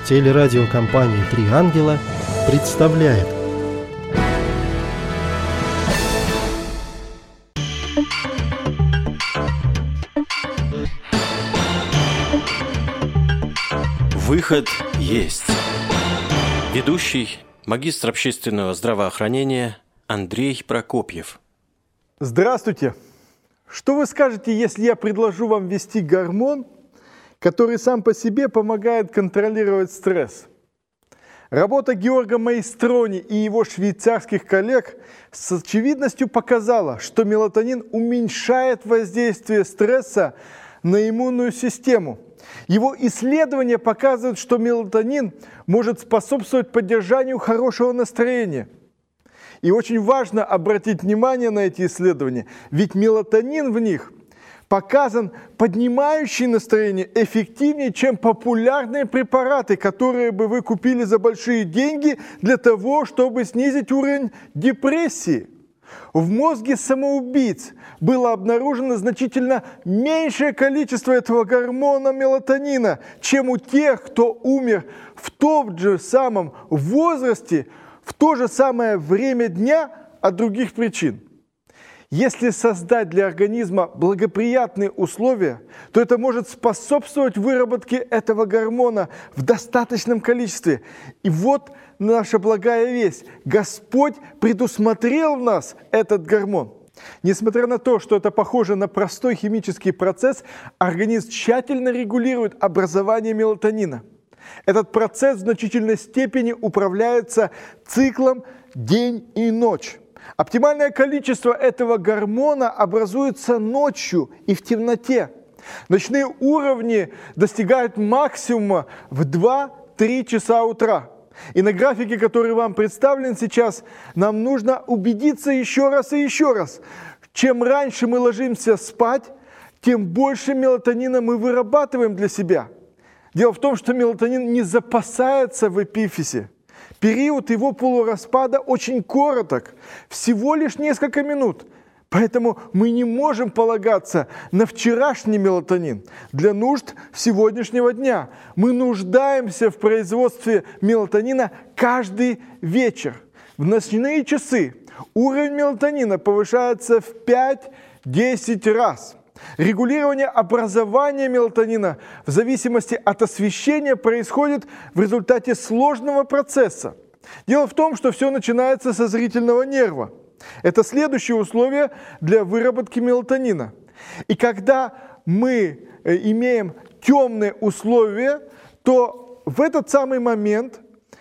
Телерадиокомпания «Три ангела» представляет. Выход есть. Ведущий, магистр общественного здравоохранения Андрей Прокопьев. Здравствуйте! Что вы скажете, если я предложу вам ввести гормон, который сам по себе помогает контролировать стресс? Работа Георга Маестрони и его швейцарских коллег с очевидностью показала, что мелатонин уменьшает воздействие стресса на иммунную систему. Его исследования показывают, что мелатонин может способствовать поддержанию хорошего настроения. И очень важно обратить внимание на эти исследования, ведь мелатонин в них показан поднимающий настроение эффективнее, чем популярные препараты, которые бы вы купили за большие деньги для того, чтобы снизить уровень депрессии. В мозге самоубийц было обнаружено значительно меньшее количество этого гормона мелатонина, чем у тех, кто умер в том же самом возрасте, в то же самое время дня от других причин. Если создать для организма благоприятные условия, то это может способствовать выработке этого гормона в достаточном количестве. И вот наша благая весть. Господь предусмотрел в нас этот гормон. Несмотря на то, что это похоже на простой химический процесс, организм тщательно регулирует образование мелатонина. Этот процесс в значительной степени управляется циклом день и ночь. Оптимальное количество этого гормона образуется ночью и в темноте. Ночные уровни достигают максимума в 2-3 часа утра. И на графике, который вам представлен сейчас, нам нужно убедиться еще раз и еще раз. Чем раньше мы ложимся спать, тем больше мелатонина мы вырабатываем для себя. Дело в том, что мелатонин не запасается в эпифизе. Период его полураспада очень короток, всего лишь несколько минут. Поэтому мы не можем полагаться на вчерашний мелатонин для нужд сегодняшнего дня. Мы нуждаемся в производстве мелатонина каждый вечер. В ночные часы уровень мелатонина повышается в 5-10 раз. Регулирование образования мелатонина в зависимости от освещения происходит в результате сложного процесса. Дело в том, что все начинается со зрительного нерва. Это следующее условие для выработки мелатонина. И когда мы имеем темные условия, то в этот самый момент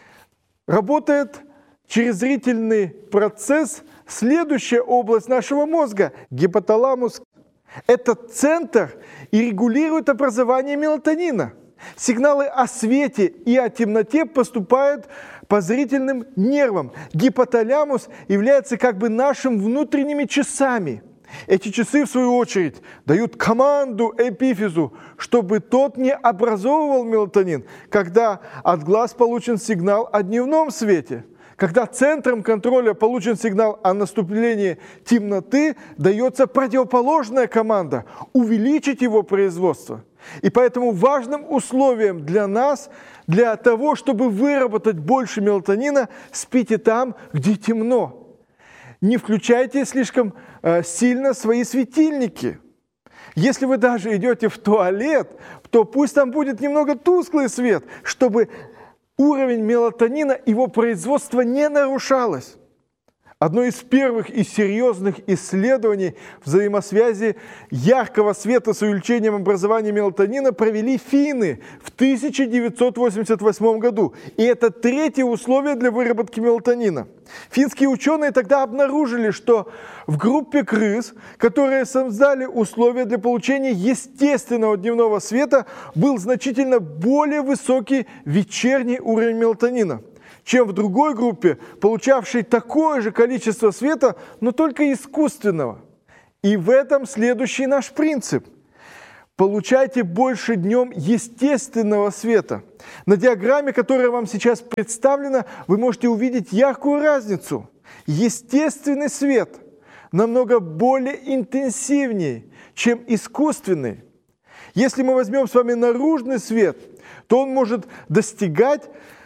работает через зрительный процесс следующая область нашего мозга – гипоталамус. Этот центр и регулирует образование мелатонина. Сигналы о свете и о темноте поступают по зрительным нервам. Гипоталамус является как бы нашими внутренними часами. Эти часы, в свою очередь, дают команду эпифизу, чтобы тот не образовывал мелатонин, когда от глаз получен сигнал о дневном свете. Когда центром контроля получен сигнал о наступлении темноты, дается противоположная команда – увеличить его производство. И поэтому важным условием для нас, для того, чтобы выработать больше мелатонина, спите там, где темно. Не включайте слишком сильно свои светильники. Если вы даже идете в туалет, то пусть там будет немного тусклый свет, чтобы уровень мелатонина, его производство не нарушалось. Одно из первых и серьезных исследований взаимосвязи яркого света с увеличением образования мелатонина провели финны в 1988 году. И это третье условие для выработки мелатонина. Финские ученые тогда обнаружили, что в группе крыс, которые создали условия для получения естественного дневного света, был значительно более высокий вечерний уровень мелатонина, чем в другой группе, получавшей такое же количество света, но только искусственного. И в этом следующий наш принцип. Получайте больше днем естественного света. На диаграмме, которая вам сейчас представлена, вы можете увидеть яркую разницу. Естественный свет намного более интенсивнее, чем искусственный. Если мы возьмем с вами наружный свет, то он может достигать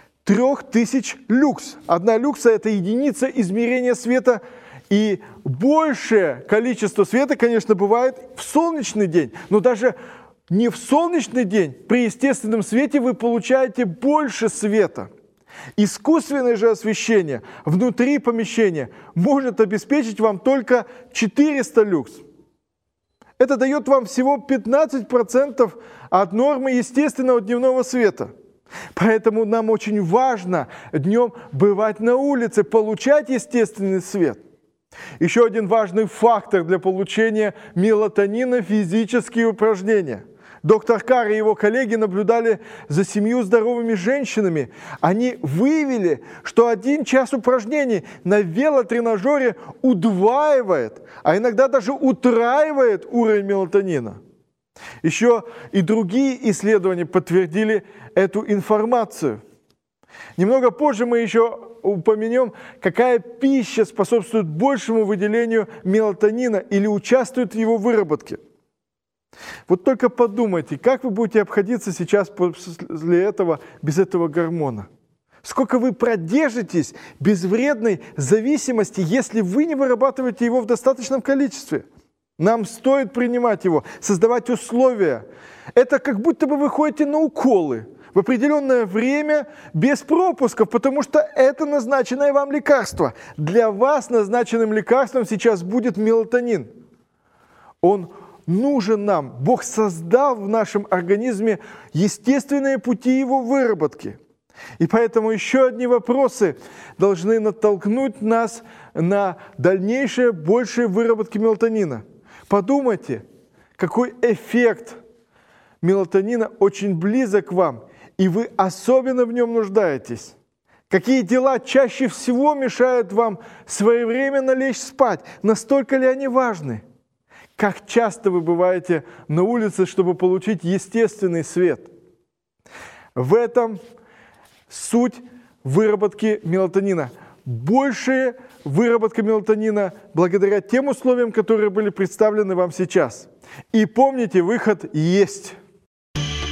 3000 люкс. Одна люкса – это единица измерения света. И большее количество света, конечно, бывает в солнечный день. Но даже не в солнечный день, при естественном свете вы получаете больше света. Искусственное же освещение внутри помещения может обеспечить вам только 400 люкс. Это дает вам всего 15% от нормы естественного дневного света. Поэтому нам очень важно днем бывать на улице, получать естественный свет. Еще один важный фактор для получения мелатонина – физические упражнения. Доктор Карр и его коллеги наблюдали за 7 здоровыми женщинами. Они выявили, что 1 час упражнений на велотренажере удваивает, а иногда даже утраивает уровень мелатонина. Еще и другие исследования подтвердили эту информацию. Немного позже мы еще упомянем, какая пища способствует большему выделению мелатонина или участвует в его выработке. Вот только подумайте, как вы будете обходиться сейчас после этого без этого гормона? Сколько вы продержитесь без вредной зависимости, если вы не вырабатываете его в достаточном количестве? Нам стоит принимать его, создавать условия. Это как будто бы вы ходите на уколы в определенное время без пропусков, потому что это назначенное вам лекарство. Для вас назначенным лекарством сейчас будет мелатонин. Он нужен нам. Бог создал в нашем организме естественные пути его выработки. И поэтому еще одни вопросы должны натолкнуть нас на дальнейшие большие выработки мелатонина. Подумайте, какой эффект мелатонина очень близок к вам, и вы особенно в нем нуждаетесь. Какие дела чаще всего мешают вам своевременно лечь спать? Настолько ли они важны? Как часто вы бываете на улице, чтобы получить естественный свет? В этом суть выработки мелатонина. Большая выработка мелатонина благодаря тем условиям, которые были представлены вам сейчас. И помните, выход есть.